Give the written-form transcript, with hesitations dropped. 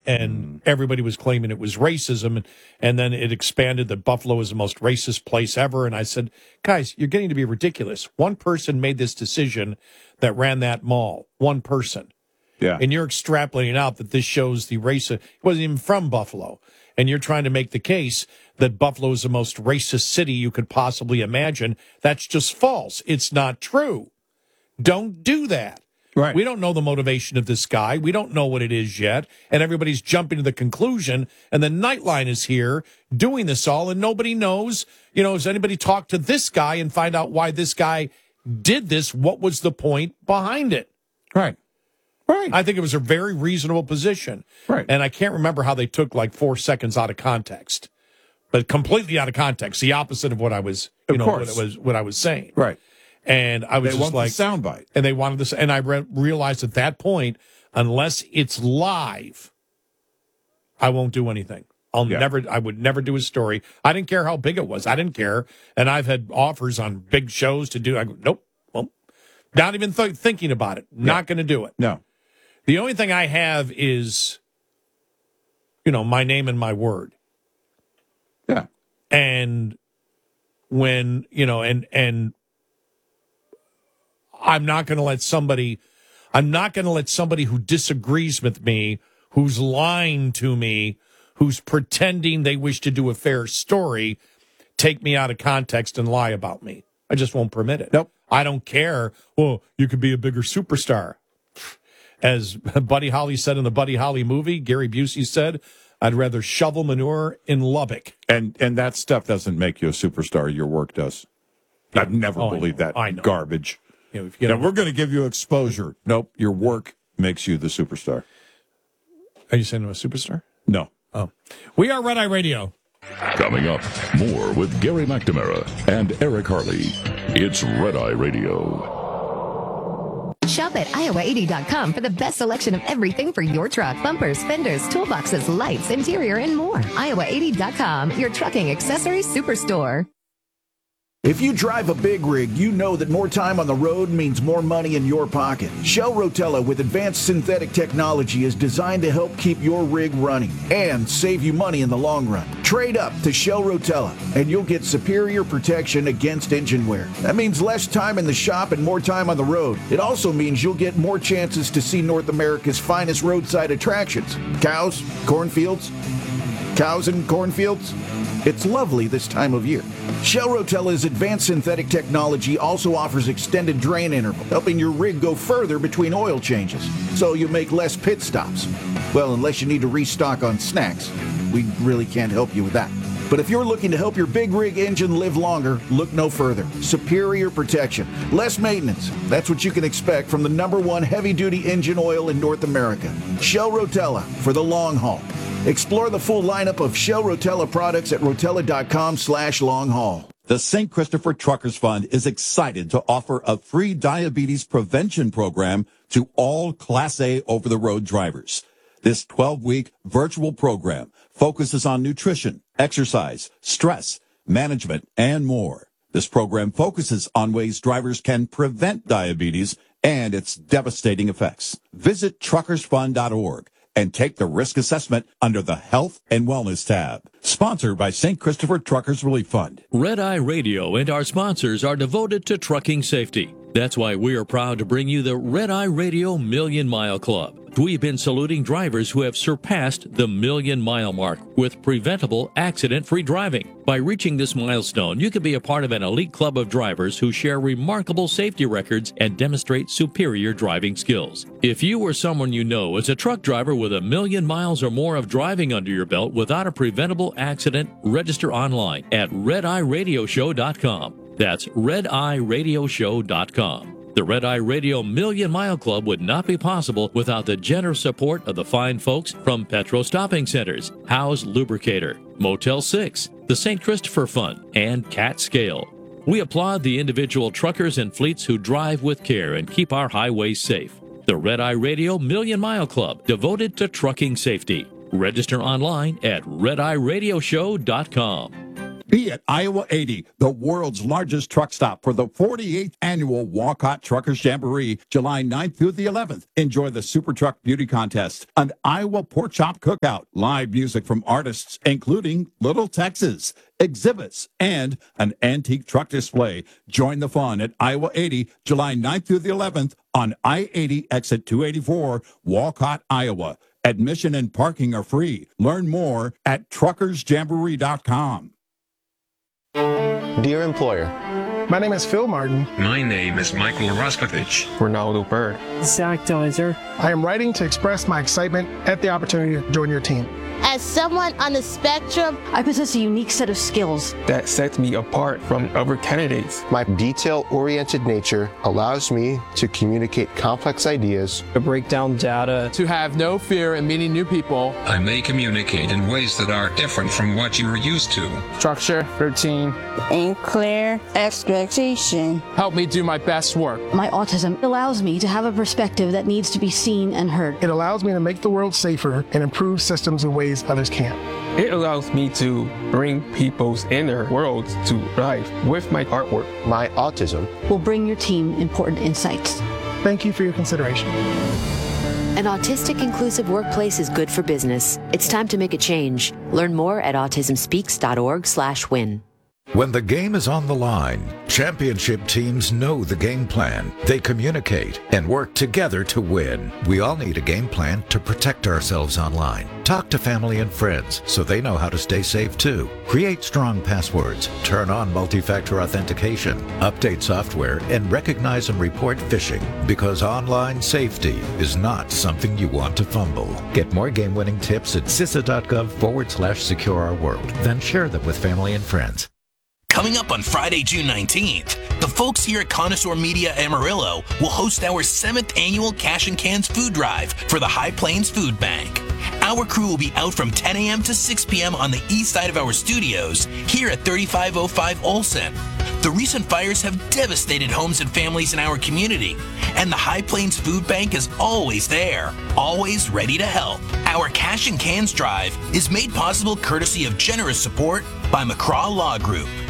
and everybody was claiming it was racism, and then it expanded that Buffalo is the most racist place ever. And I said, guys, you're getting to be ridiculous. One person made this decision that ran that mall. One person. Yeah. And you're extrapolating out that this shows the race. It wasn't even from Buffalo. And you're trying to make the case that Buffalo is the most racist city you could possibly imagine. That's just false. It's not true. Don't do that. Right. We don't know the motivation of this guy. We don't know what it is yet. And everybody's jumping to the conclusion. And the Nightline is here doing this all. And nobody knows, has anybody talked to this guy and find out why this guy did this? What was the point behind it? Right. Right. I think it was a very reasonable position. Right. And I can't remember how they took like 4 seconds out of context, but completely out of context, the opposite of what I was, what I was saying. Right. And I was they just want like, the soundbite. And they wanted this. And I realized at that point, unless it's live, I won't do anything. I would never do a story. I didn't care how big it was. I didn't care. And I've had offers on big shows to do. I go, nope. Well, not even thinking about it. Not going to do it. No. The only thing I have is, my name and my word. Yeah. And when, and I'm not going to let somebody who disagrees with me, who's lying to me, who's pretending they wish to do a fair story, take me out of context and lie about me. I just won't permit it. Nope. I don't care. Well, you could be a bigger superstar. As Buddy Holly said in the Buddy Holly movie, Gary Busey said, I'd rather shovel manure in Lubbock. And that stuff doesn't make you a superstar. Your work does. Yeah. I've never believed that garbage. If we're going to give you exposure. Nope. Your work makes you the superstar. Are you saying I'm a superstar? No. Oh. We are Red Eye Radio. Coming up, more with Gary McNamara and Eric Harley. It's Red Eye Radio. Shop at iowa80.com for the best selection of everything for your truck. Bumpers, fenders, toolboxes, lights, interior, and more. iowa80.com, your trucking accessories superstore. If you drive a big rig, you know that more time on the road means more money in your pocket. Shell Rotella with advanced synthetic technology is designed to help keep your rig running and save you money in the long run. Trade up to Shell Rotella and you'll get superior protection against engine wear. That means less time in the shop and more time on the road. It also means you'll get more chances to see North America's finest roadside attractions. Cows, cornfields, cows and cornfields. It's lovely this time of year. Shell Rotella's advanced synthetic technology also offers extended drain interval, helping your rig go further between oil changes, so you make less pit stops. Well, unless you need to restock on snacks. We really can't help you with that. But if you're looking to help your big rig engine live longer, look no further. Superior protection, less maintenance. That's what you can expect from the #1 heavy-duty engine oil in North America. Shell Rotella for the long haul. Explore the full lineup of Shell Rotella products at rotella.com/long-haul. The St. Christopher Truckers Fund is excited to offer a free diabetes prevention program to all Class A over-the-road drivers. This 12-week virtual program focuses on nutrition, exercise, stress, management, and more. This program focuses on ways drivers can prevent diabetes and its devastating effects. Visit truckersfund.org and take the risk assessment under the Health and Wellness tab. Sponsored by St. Christopher Truckers Relief Fund. Red Eye Radio and our sponsors are devoted to trucking safety. That's why we are proud to bring you the Red Eye Radio Million Mile Club. We've been saluting drivers who have surpassed the million-mile mark with preventable, accident-free driving. By reaching this milestone, you can be a part of an elite club of drivers who share remarkable safety records and demonstrate superior driving skills. If you or someone you know is a truck driver with 1 million miles or more of driving under your belt without a preventable accident, register online at redeyeradioshow.com. That's redeyeradioshow.com. The Red Eye Radio Million Mile Club would not be possible without the generous support of the fine folks from Petro Stopping Centers, Howe's Lubricator, Motel 6, the St. Christopher Fund, and Cat Scale. We applaud the individual truckers and fleets who drive with care and keep our highways safe. The Red Eye Radio Million Mile Club, devoted to trucking safety. Register online at redeyeradioshow.com. Be at Iowa 80, the world's largest truck stop for the 48th annual Walcott Truckers Jamboree, July 9th through the 11th. Enjoy the Super Truck Beauty Contest, an Iowa pork chop cookout, live music from artists, including Little Texas, exhibits, and an antique truck display. Join the fun at Iowa 80, July 9th through the 11th on I-80 exit 284, Walcott, Iowa. Admission and parking are free. Learn more at truckersjamboree.com. Dear employer, my name is Phil Martin. My name is Michael Roskovich. Ronaldo Bird. Zach Deiser. I am writing to express my excitement at the opportunity to join your team. As someone on the spectrum, I possess a unique set of skills that sets me apart from other candidates. My detail-oriented nature allows me to communicate complex ideas, to break down data, to have no fear in meeting new people. I may communicate in ways that are different from what you are used to. Structure, routine, and clear expectation help me do my best work. My autism allows me to have a perspective that needs to be seen and heard. It allows me to make the world safer and improve systems in ways others can't. It allows me to bring people's inner worlds to life with my artwork. My autism will bring your team important insights. Thank you for your consideration. An autistic inclusive workplace is good for business. It's time to make a change. Learn more at autismspeaks.org/win. When the game is on the line, championship teams know the game plan. They communicate and work together to win. We all need a game plan to protect ourselves online. Talk to family and friends so they know how to stay safe too. Create strong passwords, turn on multi-factor authentication, update software, and recognize and report phishing, because online safety is not something you want to fumble. Get more game-winning tips at CISA.gov/secure-our-world. Then share them with family and friends. Coming up on Friday, June 19th, the folks here at Connoisseur Media Amarillo will host our 7th annual Cash and Cans Food Drive for the High Plains Food Bank. Our crew will be out from 10 a.m. to 6 p.m. on the east side of our studios here at 3505 Olson. The recent fires have devastated homes and families in our community, and the High Plains Food Bank is always there, always ready to help. Our Cash and Cans Drive is made possible courtesy of generous support by McCraw Law Group.